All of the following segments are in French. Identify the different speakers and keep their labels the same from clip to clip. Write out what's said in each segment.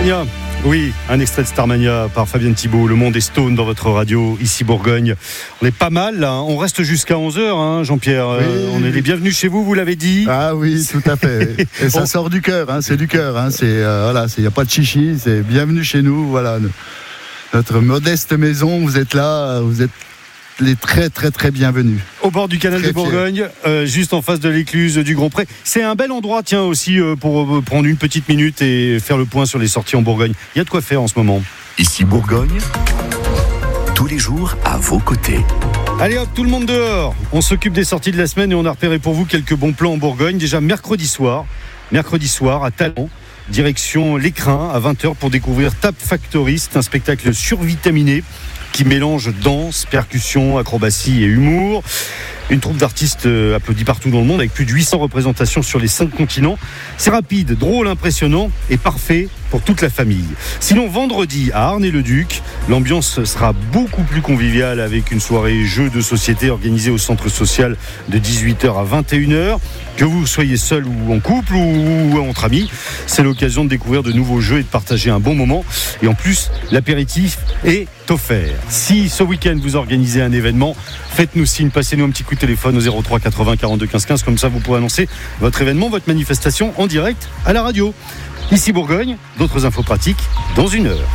Speaker 1: Starmania. Oui, un extrait de Starmania par Fabienne Thibault. Le monde est stone dans votre radio, ici Bourgogne. On est pas mal là, on reste jusqu'à 11h, hein, Jean-Pierre.
Speaker 2: Oui.
Speaker 1: On est les bienvenus chez vous, vous l'avez dit.
Speaker 2: Ah oui, tout à fait. Et ça sort du cœur, hein, c'est du cœur. Hein, voilà, il n'y a pas de chichi, c'est bienvenue chez nous. Voilà, notre modeste maison, vous êtes là, vous êtes les très très très bienvenus.
Speaker 1: Au bord du canal
Speaker 2: Très
Speaker 1: de Bourgogne, juste en face de l'écluse du Grand Pré. C'est un bel endroit, tiens, aussi pour prendre une petite minute et faire le point sur les sorties en Bourgogne. Il y a de quoi faire en ce moment.
Speaker 3: Ici Bourgogne, tous les jours à vos côtés.
Speaker 1: Allez hop, tout le monde dehors. On s'occupe des sorties de la semaine et on a repéré pour vous quelques bons plans en Bourgogne. Déjà mercredi soir à Talent, direction l'Écrin à 20h pour découvrir Tap Factory. C'est un spectacle survitaminé qui mélange danse, percussion, acrobatie et humour. Une troupe d'artistes applaudis partout dans le monde avec plus de 800 représentations sur les 5 continents. C'est rapide, drôle, impressionnant et parfait pour toute la famille. Sinon, vendredi à Arnay-le-Duc, l'ambiance sera beaucoup plus conviviale avec une soirée jeux de société organisée au centre social de 18h à 21h. Que vous soyez seul ou en couple ou entre amis, c'est l'occasion de découvrir de nouveaux jeux et de partager un bon moment. Et en plus, l'apéritif est offert. Si ce week-end vous organisez un événement, faites-nous signe, passez-nous un petit coup de téléphone au 03 80 42 15 15. Comme ça, vous pourrez annoncer votre événement, votre manifestation en direct à la radio. Ici Bourgogne, d'autres infos pratiques dans une heure.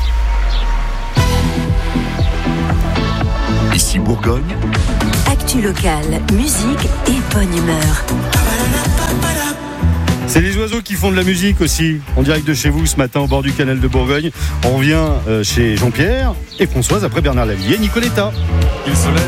Speaker 3: Ici Bourgogne,
Speaker 4: actu locale, musique et bonne humeur.
Speaker 1: C'est les oiseaux qui font de la musique aussi, en direct de chez vous ce matin au bord du canal de Bourgogne. On revient chez Jean-Pierre et Françoise après Bernard Lavillier et Nicoletta.